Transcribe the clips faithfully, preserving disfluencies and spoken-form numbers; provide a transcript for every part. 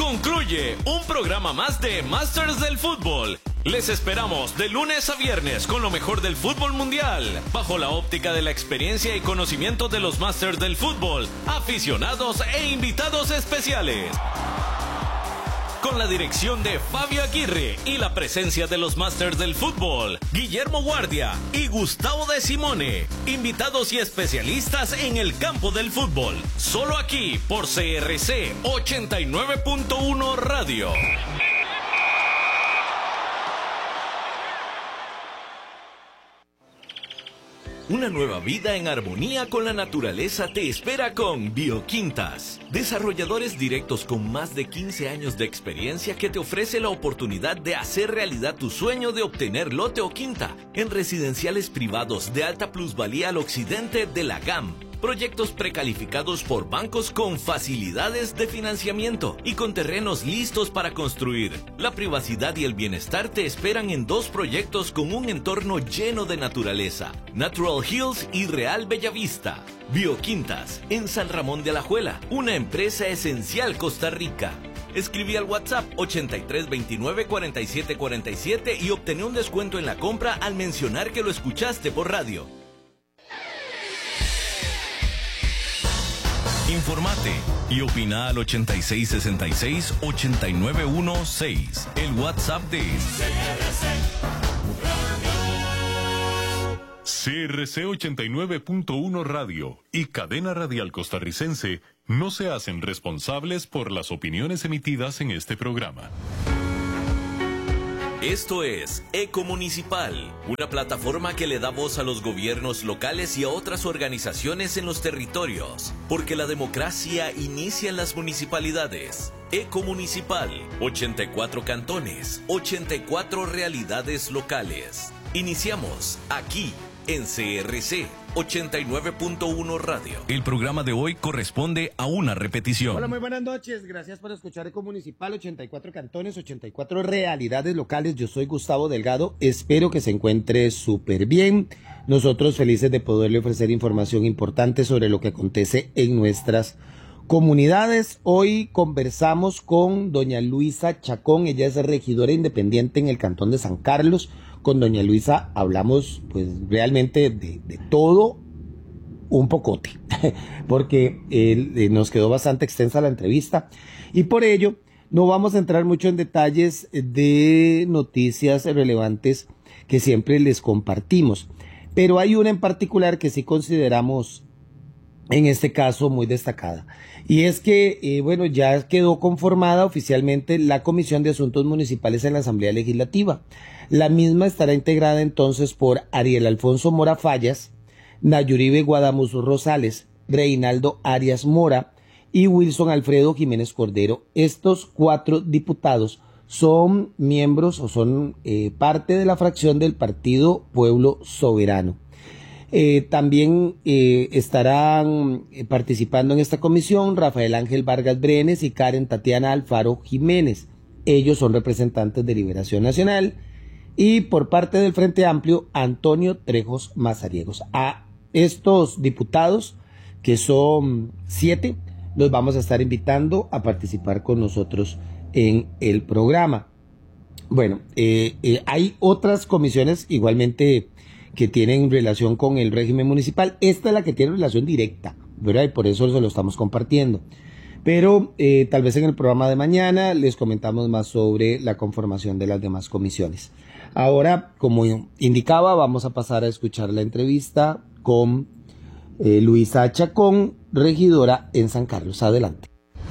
Concluye un programa más de Masters del Fútbol. Les esperamos de lunes a viernes con lo mejor del fútbol mundial, bajo la óptica de la experiencia y conocimiento de los Masters del Fútbol, aficionados e invitados especiales. Con la dirección de Fabio Aguirre y la presencia de los Masters del Fútbol, Guillermo Guardia y Gustavo de Simone, invitados y especialistas en el campo del fútbol, solo aquí por C R C ochenta y nueve punto uno Radio. Una nueva vida en armonía con la naturaleza te espera con Bioquintas. Desarrolladores directos con más de quince años de experiencia que te ofrece la oportunidad de hacer realidad tu sueño de obtener lote o quinta en residenciales privados de alta plusvalía al occidente de la G A M. Proyectos precalificados por bancos con facilidades de financiamiento y con terrenos listos para construir. La privacidad y el bienestar te esperan en dos proyectos con un entorno lleno de naturaleza: Natural Hills y Real Bellavista. Bioquintas, en San Ramón de Alajuela, una empresa esencial Costa Rica. Escribí al WhatsApp ochenta y tres veintinueve cuarenta y siete cuarenta y siete y obtené un descuento en la compra al mencionar que lo escuchaste por radio. Informate y opina al ochenta y seis sesenta y seis ochenta y nueve dieciséis, el WhatsApp de C R C ochenta y nueve punto uno Radio y Cadena Radial Costarricense no se hacen responsables por las opiniones emitidas en este programa. Esto es Ecomunicipal, una plataforma que le da voz a los gobiernos locales y a otras organizaciones en los territorios, porque la democracia inicia en las municipalidades. Ecomunicipal, ochenta y cuatro cantones, ochenta y cuatro realidades locales. Iniciamos aquí en C R C ochenta y nueve punto uno Radio. El programa de hoy corresponde a una repetición. Hola, muy buenas noches. Gracias por escuchar Ecomunicipal, ochenta y cuatro cantones, ochenta y cuatro realidades locales. Yo soy Gustavo Delgado. Espero que se encuentre súper bien. Nosotros felices de poderle ofrecer información importante sobre lo que acontece en nuestras comunidades. Hoy conversamos con doña Luisa Chacón. Ella es regidora independiente en el cantón de San Carlos. Con doña Luisa hablamos pues realmente de, de todo un pocote, porque eh, nos quedó bastante extensa la entrevista y por ello no vamos a entrar mucho en detalles de noticias relevantes que siempre les compartimos, pero hay una en particular que sí consideramos en este caso muy destacada, y es que eh, bueno, ya quedó conformada oficialmente la Comisión de Asuntos Municipales en la Asamblea Legislativa. La misma estará integrada entonces por Ariel Alfonso Mora Fallas, Nayuribe Guadamuso Rosales, Reinaldo Arias Mora y Wilson Alfredo Jiménez Cordero. Estos cuatro diputados son miembros o son eh, parte de la fracción del Partido Pueblo Soberano. Eh, también eh, estarán participando en esta comisión Rafael Ángel Vargas Brenes y Karen Tatiana Alfaro Jiménez. Ellos son representantes de Liberación Nacional. Y por parte del Frente Amplio, Antonio Trejos Mazariegos. A estos diputados, que son siete, los vamos a estar invitando a participar con nosotros en el programa. Bueno, eh, eh, hay otras comisiones igualmente que tienen relación con el régimen municipal. Esta es la que tiene relación directa, ¿verdad? Y por eso se lo estamos compartiendo. Pero eh, tal vez en el programa de mañana les comentamos más sobre la conformación de las demás comisiones. Ahora, como indicaba, vamos a pasar a escuchar la entrevista con eh, Luisa Chacón, regidora en San Carlos. Adelante.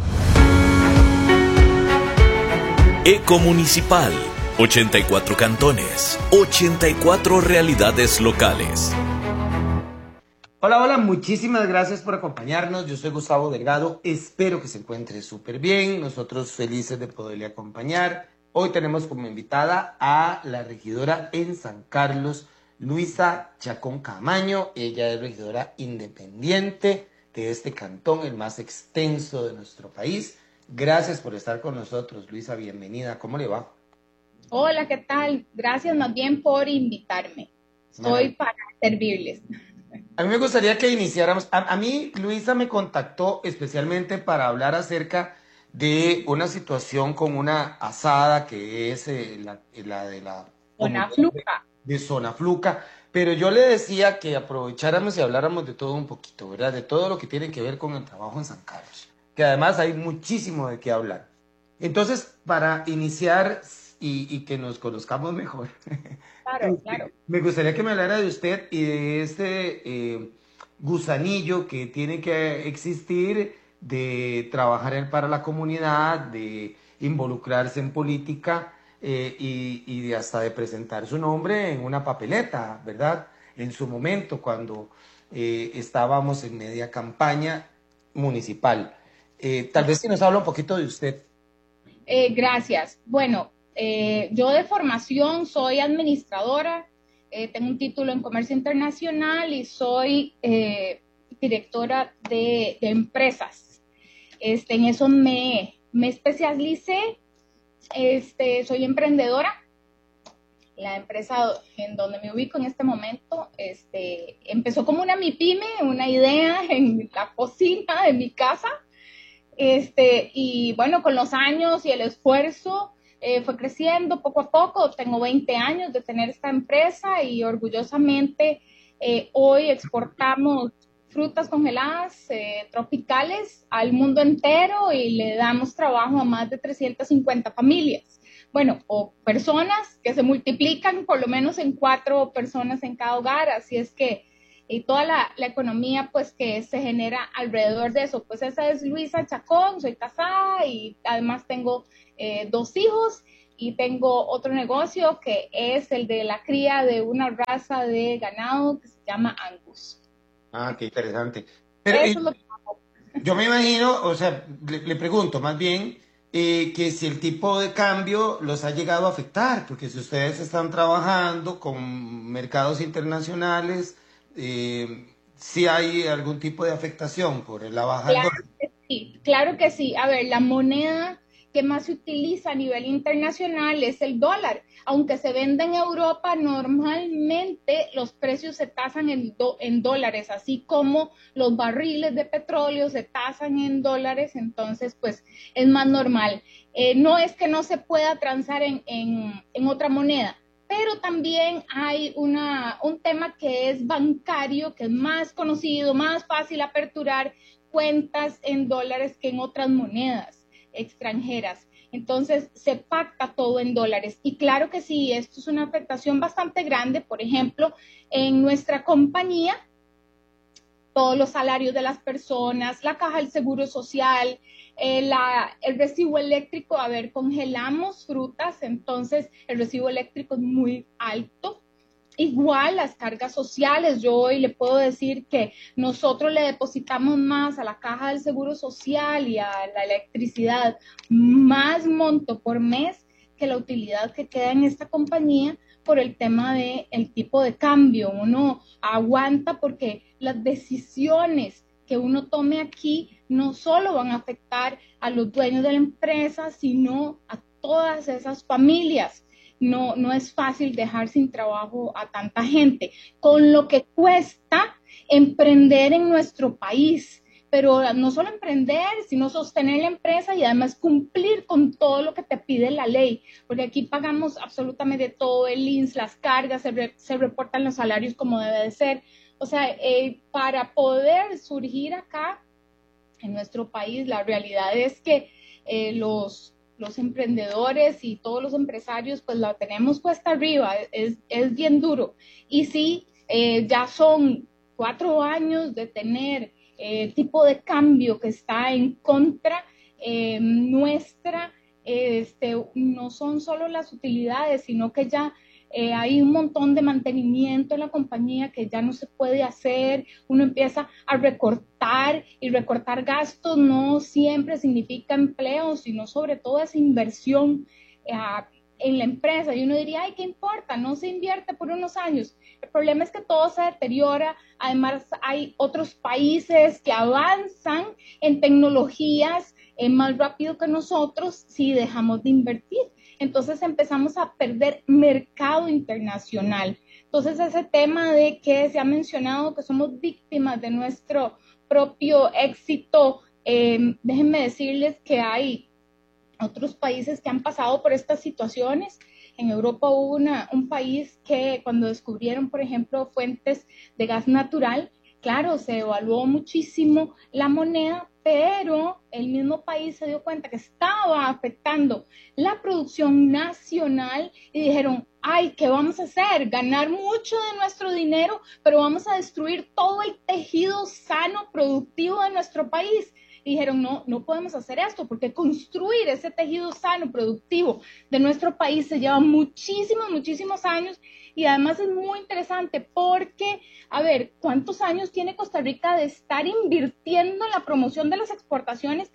Ecomunicipal, ochenta y cuatro cantones, ochenta y cuatro realidades locales. Hola, hola, muchísimas gracias por acompañarnos. Yo soy Gustavo Delgado. Espero que se encuentre súper bien. Nosotros felices de poderle acompañar. Hoy tenemos como invitada a la regidora en San Carlos, Luisa Chacón Camaño. Ella es regidora independiente de este cantón, el más extenso de nuestro país. Gracias por estar con nosotros, Luisa. Bienvenida. ¿Cómo le va? Hola, ¿qué tal? Gracias más bien por invitarme. Estoy para servirles. A mí me gustaría que iniciáramos. A, a mí, Luisa me contactó especialmente para hablar acerca de una situación con una asada que es eh, la, la de la Zona Fluca. De, de Zona Fluca, pero yo le decía que aprovecháramos y habláramos de todo un poquito, ¿verdad? De todo lo que tiene que ver con el trabajo en San Carlos, que además hay muchísimo de qué hablar. Entonces, para iniciar y, y que nos conozcamos mejor, claro, claro. me gustaría que me hablara de usted y de este eh, gusanillo que tiene que existir de trabajar para la comunidad, de involucrarse en política eh, y, y de hasta de presentar su nombre en una papeleta, ¿verdad? En su momento, cuando eh, estábamos en media campaña municipal. Eh, tal vez si nos habla un poquito de usted. Eh, gracias. Bueno, eh, yo de formación soy administradora, eh, tengo un título en comercio internacional y soy eh, directora de, de empresas. Este, en eso me, me especialicé, este, soy emprendedora. La empresa en donde me ubico en este momento este, empezó como una MIPYME, una idea en la cocina de mi casa. Este, y bueno, con los años y el esfuerzo eh, fue creciendo poco a poco. Tengo veinte años de tener esta empresa y orgullosamente eh, hoy exportamos frutas congeladas eh, tropicales al mundo entero y le damos trabajo a más de trescientas cincuenta familias. Bueno, o personas que se multiplican por lo menos en cuatro personas en cada hogar, así es que y toda la, la economía pues que se genera alrededor de eso. Pues esa es Luisa Chacón, soy casada y además tengo eh, dos hijos y tengo otro negocio que es el de la cría de una raza de ganado que se llama Angus. Ah, qué interesante. Pero eso y, es lo que hago. Yo me imagino, o sea, le, le pregunto más bien eh, que si el tipo de cambio los ha llegado a afectar, porque si ustedes están trabajando con mercados internacionales, eh, si hay algún tipo de afectación por la baja del Claro dólar. que sí, claro que sí. A ver, la moneda que más se utiliza a nivel internacional es el dólar. Aunque se vende en Europa, normalmente los precios se tasan en, do, en dólares, así como los barriles de petróleo se tasan en dólares, entonces pues es más normal. Eh, no es que no se pueda transar en, en, en otra moneda, pero también hay una, un tema que es bancario, que es más conocido, más fácil aperturar cuentas en dólares que en otras monedas extranjeras. Entonces, se pacta todo en dólares. Y claro que sí, esto es una afectación bastante grande. Por ejemplo, en nuestra compañía, todos los salarios de las personas, la caja del seguro social, eh, la, el recibo eléctrico, a ver, congelamos frutas, entonces el recibo eléctrico es muy alto. Igual las cargas sociales, yo hoy le puedo decir que nosotros le depositamos más a la caja del seguro social y a la electricidad, más monto por mes que la utilidad que queda en esta compañía por el tema del tipo de cambio. Uno aguanta porque las decisiones que uno tome aquí no solo van a afectar a los dueños de la empresa, sino a todas esas familias. No, no es fácil dejar sin trabajo a tanta gente, con lo que cuesta emprender en nuestro país, pero no solo emprender, sino sostener la empresa y además cumplir con todo lo que te pide la ley, porque aquí pagamos absolutamente todo, el I N S S, las cargas, se, re, se reportan los salarios como debe de ser. O sea, eh, para poder surgir acá en nuestro país, la realidad es que eh, los... los emprendedores y todos los empresarios, pues la tenemos cuesta arriba, es, es bien duro. Y sí, eh, ya son cuatro años de tener eh, tipo de cambio que está en contra eh, nuestra, eh, este, no son solo las utilidades, sino que ya Eh, hay un montón de mantenimiento en la compañía que ya no se puede hacer, uno empieza a recortar y recortar gastos no siempre significa empleo, sino sobre todo esa inversión eh, en la empresa y uno diría, ay, ¿qué importa? No se invierte por unos años. El problema es que todo se deteriora, además hay otros países que avanzan en tecnologías eh, más rápido que nosotros si dejamos de invertir. Entonces empezamos a perder mercado internacional. Entonces ese tema de que se ha mencionado que somos víctimas de nuestro propio éxito Eh, déjenme decirles que hay otros países que han pasado por estas situaciones. En Europa hubo una, un país que cuando descubrieron, por ejemplo, fuentes de gas natural, claro, se evaluó muchísimo la moneda, pero el mismo país se dio cuenta que estaba afectando la producción nacional y dijeron, ay, ¿qué vamos a hacer? Ganar mucho de nuestro dinero, pero vamos a destruir todo el tejido sano, productivo de nuestro país. Y dijeron, no, no podemos hacer esto, porque construir ese tejido sano, productivo de nuestro país se lleva muchísimos, muchísimos años, y además es muy interesante porque, a ver, ¿cuántos años tiene Costa Rica de estar invirtiendo en la promoción de las exportaciones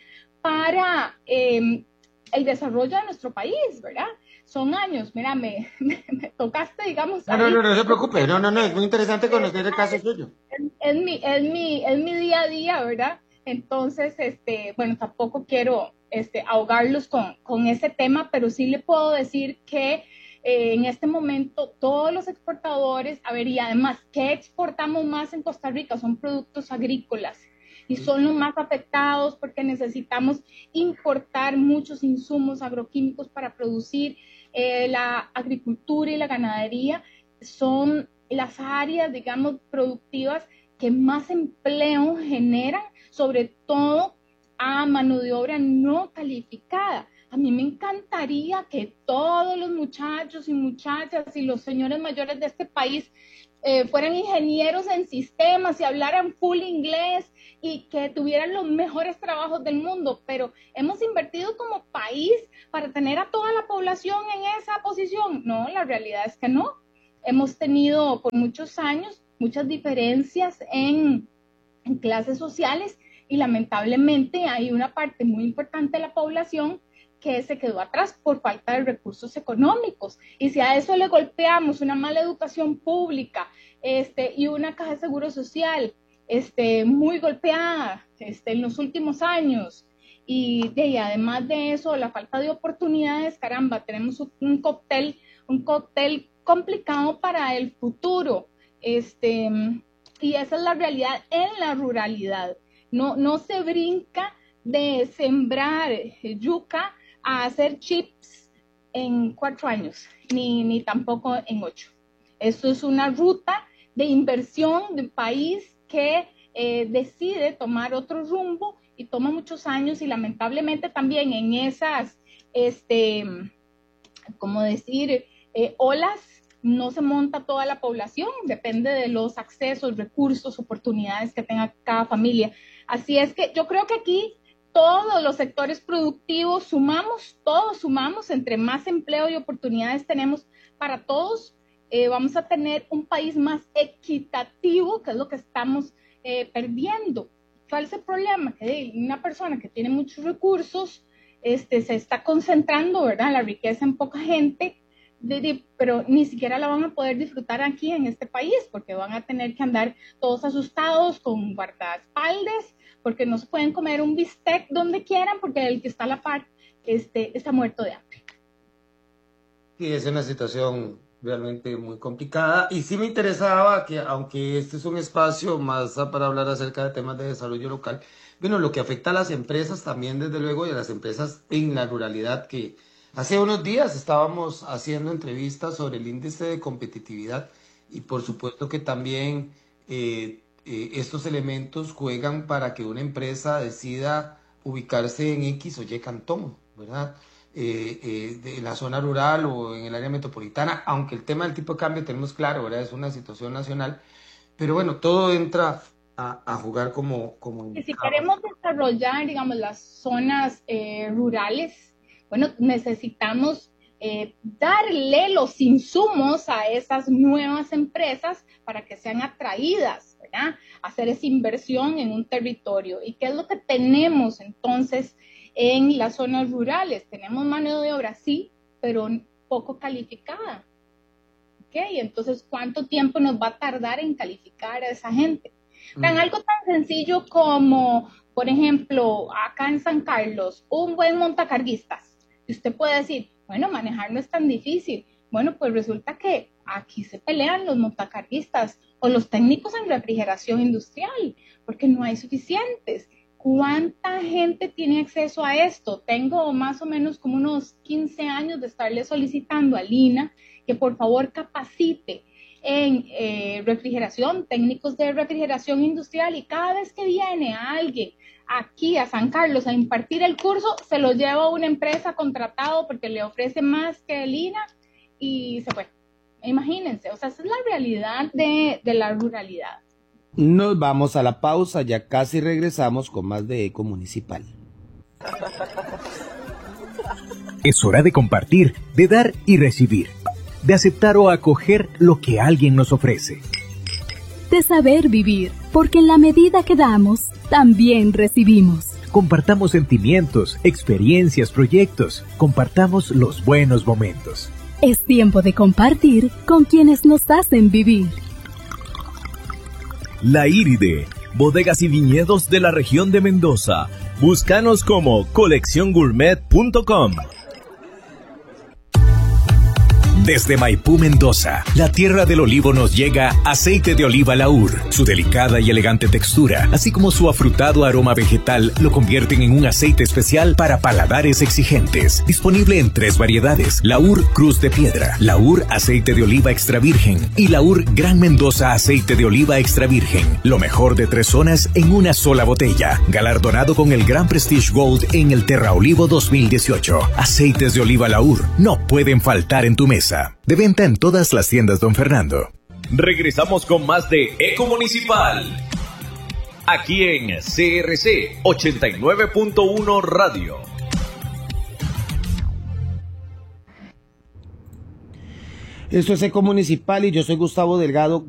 para eh, el desarrollo de nuestro país, verdad? Son años, mira, me, me, me tocaste, digamos. No, no, no, no se preocupe, no, no, no, es muy interesante conocer el caso suyo. Es, es, mi, es, mi, es mi día a día, ¿verdad? Entonces, este, bueno, tampoco quiero este, ahogarlos con, con ese tema, pero sí le puedo decir que eh, en este momento todos los exportadores, a ver, y además, ¿qué exportamos más en Costa Rica? Son productos agrícolas y son los más afectados porque necesitamos importar muchos insumos agroquímicos para producir. Eh, la agricultura y la ganadería son las áreas, digamos, productivas que más empleo generan, sobre todo a mano de obra no calificada. A mí me encantaría que todos los muchachos y muchachas y los señores mayores de este país eh, fueran ingenieros en sistemas y hablaran full inglés y que tuvieran los mejores trabajos del mundo, pero hemos invertido como país para tener a toda la población en esa posición. No, la realidad es que no. Hemos tenido por muchos años muchas diferencias en, en clases sociales y lamentablemente hay una parte muy importante de la población que se quedó atrás por falta de recursos económicos. Y si a eso le golpeamos una mala educación pública este, y una caja de seguro social este, muy golpeada este, en los últimos años, y, y además de eso, la falta de oportunidades, caramba, tenemos un cóctel, un cóctel complicado para el futuro. Este, y esa es la realidad en la ruralidad. No, no se brinca de sembrar yuca a hacer chips en cuatro años, ni, ni tampoco en ocho. Esto es una ruta de inversión de un país que eh, decide tomar otro rumbo y toma muchos años, y lamentablemente también en esas, este, ¿cómo decir?, eh, olas, no se monta toda la población, depende de los accesos, recursos, oportunidades que tenga cada familia. Así es que yo creo que aquí todos los sectores productivos sumamos, todos sumamos, entre más empleo y oportunidades tenemos para todos, eh, vamos a tener un país más equitativo, que es lo que estamos eh, perdiendo. ¿Cuál es el problema? Que una persona que tiene muchos recursos este, se está concentrando, ¿verdad?, la riqueza en poca gente, De, de, pero ni siquiera la van a poder disfrutar aquí en este país, porque van a tener que andar todos asustados con guardaespaldas, porque no se pueden comer un bistec donde quieran, porque el que está a la par este, está muerto de hambre. Sí, es una situación realmente muy complicada, y sí me interesaba que, aunque este es un espacio más para hablar acerca de temas de desarrollo local, bueno, lo que afecta a las empresas también, desde luego, y a las empresas en la ruralidad, que hace unos días estábamos haciendo entrevistas sobre el índice de competitividad, y por supuesto que también eh, eh, estos elementos juegan para que una empresa decida ubicarse en X o Y cantón, ¿verdad? Eh, eh, de la zona rural o en el área metropolitana, aunque el tema del tipo de cambio tenemos claro, ¿verdad?, es una situación nacional, pero bueno, todo entra a, a jugar como... como y si queremos desarrollar, digamos, las zonas eh, rurales, bueno, necesitamos eh, darle los insumos a esas nuevas empresas para que sean atraídas, ¿verdad?, hacer esa inversión en un territorio. ¿Y qué es lo que tenemos entonces en las zonas rurales? Tenemos mano de obra, sí, pero poco calificada. ¿Ok? Entonces, ¿cuánto tiempo nos va a tardar en calificar a esa gente? Tan, algo tan sencillo como, por ejemplo, acá en San Carlos, un buen montacarguistas. Y usted puede decir, bueno, manejar no es tan difícil. Bueno, pues resulta que aquí se pelean los montacarguistas o los técnicos en refrigeración industrial, porque no hay suficientes. ¿Cuánta gente tiene acceso a esto? Tengo más o menos como unos quince años de estarle solicitando al I N A que por favor capacite en eh, refrigeración, técnicos de refrigeración industrial, y cada vez que viene alguien aquí a San Carlos a impartir el curso, se lo lleva a una empresa contratado porque le ofrece más que el I N A y se fue. Imagínense, o sea, esa es la realidad de, de la ruralidad. Nos vamos a la pausa, ya casi regresamos con más de Eco Municipal. Es hora de compartir, de dar y recibir, de aceptar o acoger lo que alguien nos ofrece. De saber vivir, porque en la medida que damos, también recibimos. Compartamos sentimientos, experiencias, proyectos, compartamos los buenos momentos. Es tiempo de compartir con quienes nos hacen vivir. La Iride, bodegas y viñedos de la región de Mendoza. Búscanos como colección gourmet punto com. Desde Maipú, Mendoza, la tierra del olivo, nos llega aceite de oliva Laur. Su delicada y elegante textura, así como su afrutado aroma vegetal, lo convierten en un aceite especial para paladares exigentes. Disponible en tres variedades: Laur Cruz de Piedra, Laur Aceite de Oliva Extra Virgen y Laur Gran Mendoza Aceite de Oliva Extra Virgen. Lo mejor de tres zonas en una sola botella. Galardonado con el Gran Prestige Gold en el Terra Olivo dos mil dieciocho. Aceites de oliva Laur no pueden faltar en tu mesa. De venta en todas las tiendas Don Fernando. Regresamos con más de Eco Municipal. Aquí en C R C ochenta y nueve punto uno Radio. Esto es Eco Municipal y yo soy Gustavo Delgado.